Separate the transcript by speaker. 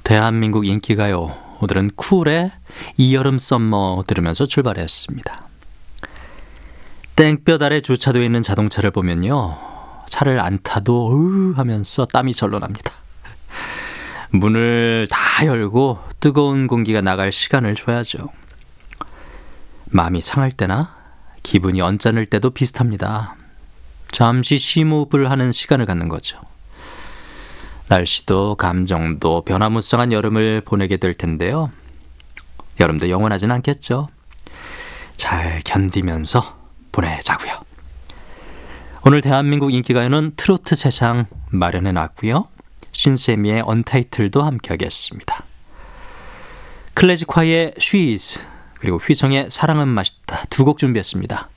Speaker 1: 대한민국 인기가요. 오늘은 쿨의 이 여름 썸머 들으면서 출발했습니다. 땡볕 아래 주차되어 있는 자동차를 보면요. 차를 안 타도 하면서 땀이 절로 납니다. 문을 다 열고 뜨거운 공기가 나갈 시간을 줘야죠. 마음이 상할 때나 기분이 언짢을 때도 비슷합니다. 잠시 심호흡을 하는 시간을 갖는 거죠. 날씨도 감정도 변화무쌍한 여름을 보내게 될 텐데요. 여름도 영원하진 않겠죠. 잘 견디면서 보내자고요. 오늘 대한민국 인기가요는 트로트 세상 마련해 놨고요. 신세미의 언타이틀도 함께 하겠습니다. 클래식화의 She's 그리고 휘성의 사랑은 맛있다 두 곡 준비했습니다.